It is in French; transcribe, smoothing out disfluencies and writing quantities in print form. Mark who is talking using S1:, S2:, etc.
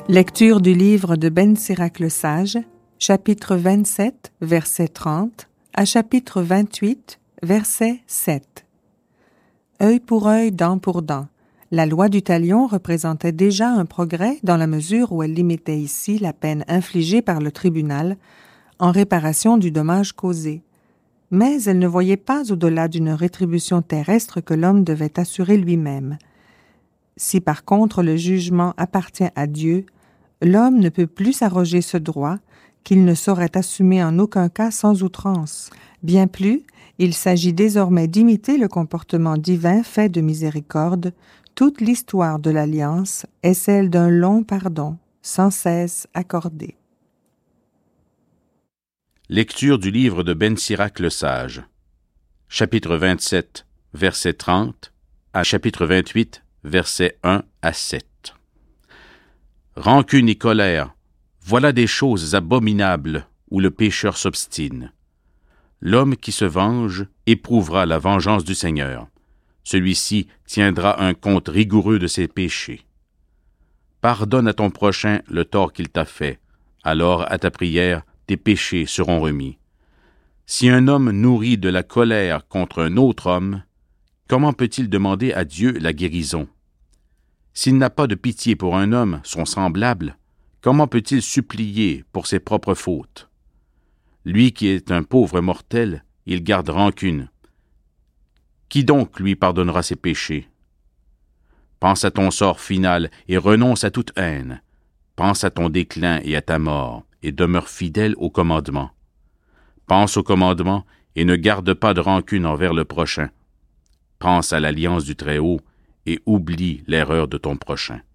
S1: Lecture du livre de Ben Sirac le Sage, chapitre 27, verset 30, à chapitre 28, verset 7. Œil pour œil, dent pour dent. La loi du talion représentait déjà un progrès dans la mesure où elle limitait ici la peine infligée par le tribunal en réparation du dommage causé. Mais elle ne voyait pas au-delà d'une rétribution terrestre que l'homme devait assurer lui-même. Si par contre le jugement appartient à Dieu, l'homme ne peut plus s'arroger ce droit qu'il ne saurait assumer en aucun cas sans outrance. Bien plus, il s'agit désormais d'imiter le comportement divin fait de miséricorde. Toute l'histoire de l'Alliance est celle d'un long pardon, sans cesse accordé.
S2: Lecture du livre de Ben Sirac le Sage, chapitre 27, verset 30, à chapitre 28, versets 1 à 7. Rancune et colère, voilà des choses abominables où le pécheur s'obstine. L'homme qui se venge éprouvera la vengeance du Seigneur. Celui-ci tiendra un compte rigoureux de ses péchés. Pardonne à ton prochain le tort qu'il t'a fait, alors à ta prière, tes péchés seront remis. Si un homme nourrit de la colère contre un autre homme, comment peut-il demander à Dieu la guérison? S'il n'a pas de pitié pour un homme, son semblable, comment peut-il supplier pour ses propres fautes? Lui qui est un pauvre mortel, il garde rancune. Qui donc lui pardonnera ses péchés? Pense à ton sort final et renonce à toute haine. Pense à ton déclin et à ta mort, et demeure fidèle au commandement. Pense au commandement et ne garde pas de rancune envers le prochain. Pense à l'alliance du Très-Haut et oublie l'erreur de ton prochain.